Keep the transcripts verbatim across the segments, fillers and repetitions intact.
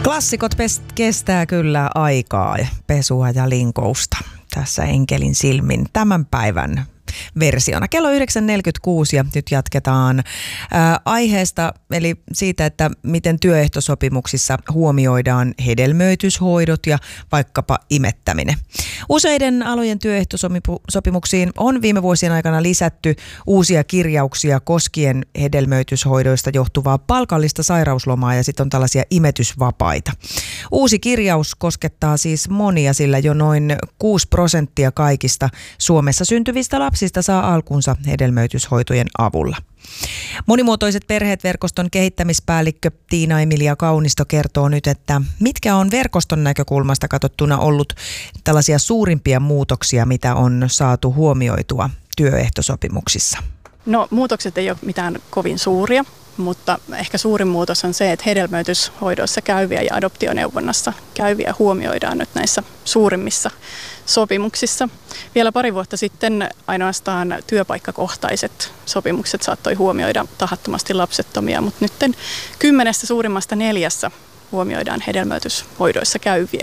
Klassikot pest- kestää kyllä aikaa, pesua ja linkousta. Tässä Enkelin silmin tämän päivän versiona. Kello yhdeksän neljäkymmentäkuusi ja nyt jatketaan ää, aiheesta, eli siitä, että miten työehtosopimuksissa huomioidaan hedelmöityshoidot ja vaikkapa imettäminen. Useiden alojen työehtosopimuksiin on viime vuosien aikana lisätty uusia kirjauksia koskien hedelmöityshoidoista johtuvaa palkallista sairauslomaa ja sitten on tällaisia imetysvapaita. Uusi kirjaus koskettaa siis monia, sillä jo noin kuusi prosenttia kaikista Suomessa syntyvistä lapsista saa alkunsa hedelmöityshoitojen avulla. Monimuotoiset perheet -verkoston kehittämispäällikkö Tiina-Emilia Kaunisto kertoo nyt, että mitkä on verkoston näkökulmasta katsottuna ollut tällaisia suurimpia muutoksia, mitä on saatu huomioitua työehtosopimuksissa. No, muutokset ei ole mitään kovin suuria, mutta ehkä suurin muutos on se, että hedelmöityshoidoissa käyviä ja adoptioneuvonnassa käyviä huomioidaan nyt näissä suurimmissa sopimuksissa. Vielä pari vuotta sitten ainoastaan työpaikkakohtaiset sopimukset saattoi huomioida tahattomasti lapsettomia, mutta nyt kymmenestä suurimmasta neljässä huomioidaan hedelmöityshoidoissa käyviä.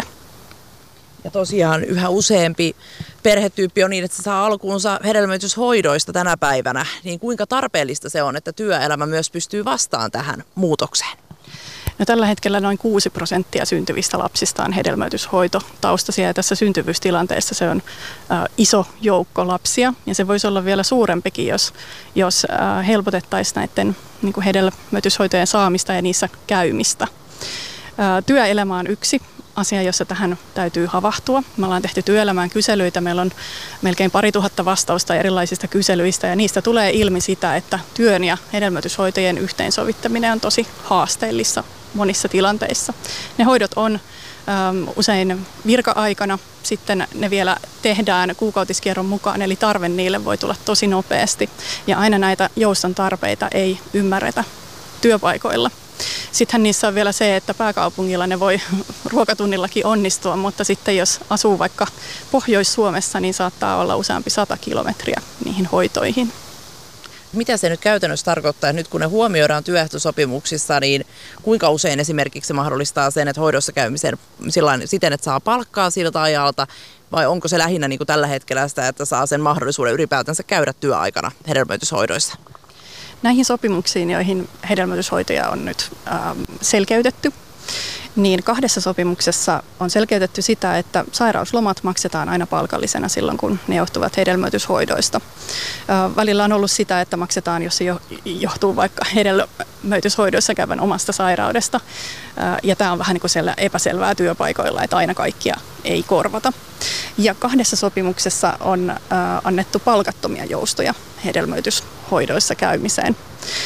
Ja tosiaan yhä useampi perhetyyppi on niin, että se saa alkuunsa hedelmöityshoidoista tänä päivänä. Niin kuinka tarpeellista se on, että työelämä myös pystyy vastaan tähän muutokseen? No, tällä hetkellä noin kuusi prosenttia syntyvistä lapsista on hedelmöityshoitotaustaisia ja tässä syntyvyystilanteessa se on ä, iso joukko lapsia ja se voisi olla vielä suurempikin, jos, jos ä, helpotettaisiin näiden niin kuin hedelmöityshoitojen saamista ja niissä käymistä. Ä, työelämä on yksi asia, jossa tähän täytyy havahtua. Me ollaan tehty työelämään kyselyitä. Meillä on melkein pari tuhatta vastausta erilaisista kyselyistä ja niistä tulee ilmi sitä, että työn ja hedelmöityshoitojen yhteensovittaminen on tosi haasteellista monissa tilanteissa. Ne hoidot on äm, usein virka-aikana, sitten ne vielä tehdään kuukautiskierron mukaan, eli tarve niille voi tulla tosi nopeasti ja aina näitä jouston tarpeita ei ymmärretä työpaikoilla. Sittenhän niissä on vielä se, että pääkaupungilla ne voi ruokatunnillakin onnistua, mutta sitten jos asuu vaikka Pohjois-Suomessa, niin saattaa olla useampi sata kilometriä niihin hoitoihin. Mitä se nyt käytännössä tarkoittaa, että nyt kun ne huomioidaan työehtosopimuksissa, niin kuinka usein esimerkiksi se mahdollistaa sen, että hoidossa käymisen sillain, siten, että saa palkkaa siltä ajalta, vai onko se lähinnä niin kuin tällä hetkellä sitä, että saa sen mahdollisuuden ylipäätänsä käydä työaikana hedelmöityshoidoissa? Näihin sopimuksiin, joihin hedelmöityshoitoja on nyt ähm, selkeytetty, niin kahdessa sopimuksessa on selkeytetty sitä, että sairauslomat maksetaan aina palkallisena silloin, kun ne johtuvat hedelmöityshoidoista. Äh, välillä on ollut sitä, että maksetaan, jos se johtuu vaikka hedelmöityshoidoissa käyvän omasta sairaudesta. Äh, ja tämä on vähän niin kuin siellä epäselvää työpaikoilla, että aina kaikkia ei korvata. Ja kahdessa sopimuksessa on äh, annettu palkattomia joustoja hedelmöityshoidoissa käymiseen.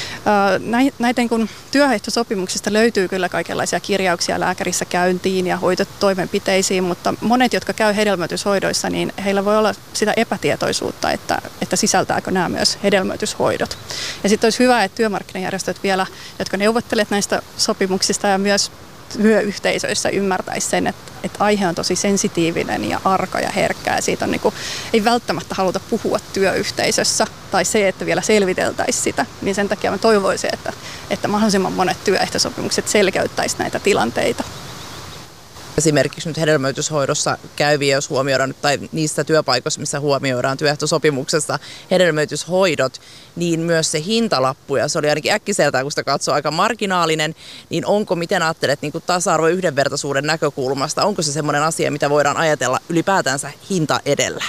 Äh, näiden kun työehtosopimuksista löytyy kyllä kaikenlaisia kirjauksia lääkärissä käyntiin ja hoitotoimenpiteisiin, mutta monet, jotka käy hedelmöityshoidoissa, niin heillä voi olla sitä epätietoisuutta, että, että sisältääkö nämä myös hedelmöityshoidot. Ja sitten olisi hyvä, että työmarkkinajärjestöt vielä, jotka neuvottelevat näistä sopimuksista ja myös työyhteisöissä ymmärtäisi sen, että, että aihe on tosi sensitiivinen ja arka ja herkkä ja siitä on niin kuin, ei välttämättä haluta puhua työyhteisössä tai se, että vielä selviteltäisiin sitä, niin sen takia mä toivoisin, että, että mahdollisimman monet työehtosopimukset selkeyttäisi näitä tilanteita. Esimerkiksi nyt hedelmöityshoidossa käyviä, jos huomioidaan, tai niistä työpaikoissa, missä huomioidaan työehtosopimuksessa hedelmöityshoidot, niin myös se hintalappu, ja se oli ainakin äkkiseltään, kun sitä katsoo, aika marginaalinen, niin onko, miten ajattelet niin kuin tasa-arvo- ja yhdenvertaisuuden näkökulmasta, onko se semmoinen asia, mitä voidaan ajatella ylipäätänsä hinta edellä?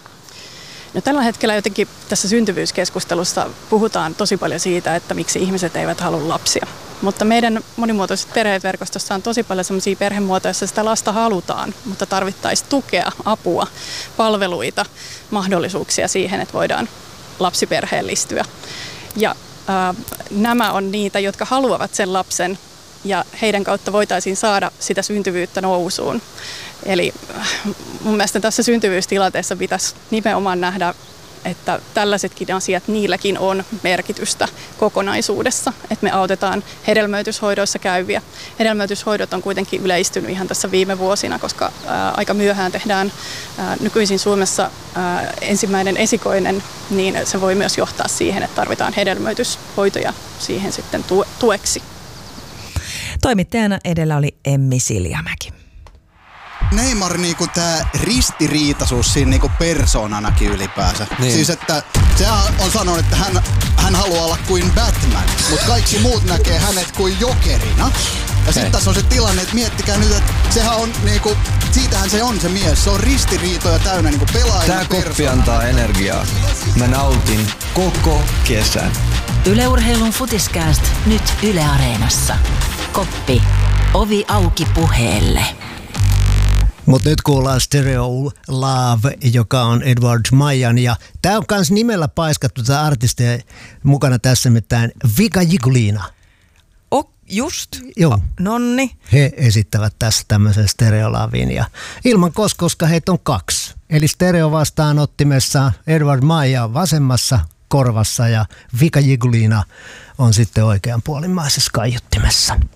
No, tällä hetkellä jotenkin tässä syntyvyyskeskustelussa puhutaan tosi paljon siitä, että miksi ihmiset eivät halua lapsia. Mutta meidän monimuotoisessa perheverkostossa on tosi paljon sellaisia perhemuotoja, joissa sitä lasta halutaan, mutta tarvittaisiin tukea, apua, palveluita, mahdollisuuksia siihen, että voidaan lapsiperheellistyä. Ja ää, nämä on niitä, jotka haluavat sen lapsen ja heidän kautta voitaisiin saada sitä syntyvyyttä nousuun. Eli mun mielestä tässä syntyvyystilanteessa pitäisi nimenomaan nähdä, että tällaisetkin asiat, niilläkin on merkitystä kokonaisuudessa, että me autetaan hedelmöityshoidoissa käyviä. Hedelmöityshoidot on kuitenkin yleistynyt ihan tässä viime vuosina, koska ää, aika myöhään tehdään ää, nykyisin Suomessa ää, ensimmäinen esikoinen, niin se voi myös johtaa siihen, että tarvitaan hedelmöityshoitoja siihen sitten tueksi. Toimittajana edellä oli Emmi Siljamäki. Neymar niinku tää ristiriitaisuus siinä niinku persoonanakin ylipäänsä. Niin. Siis että se on sanonut, että hän, hän haluaa olla kuin Batman, mutta kaikki muut näkee hänet kuin jokerina. Ja sitten tässä on se tilanne, että miettikää nyt, että sehän on niinku, siitähän se on se mies. Se on ristiriitoja täynnä niinku pelaajana. Tää koppi antaa energiaa. Mä nautin koko kesän. Yle Urheilun Futiskääst nyt Yle Areenassa. Koppi. Ovi auki puheelle. Mutta nyt kuullaan Stereo Love, joka on Edward Majan. Ja tää on kans nimellä paiskattu tätä artistia mukana tässä, mitään Vika Jigulina. Oh, just. Joo. Nonni. He esittävät tässä tämmöisen stereolavin ja ilman kos, koska heitä on kaksi. Eli stereo vastaanottimessa Edward Maja vasemmassa korvassa ja Vika Jigulina on sitten oikeanpuolimmaisessa kaiuttimessa.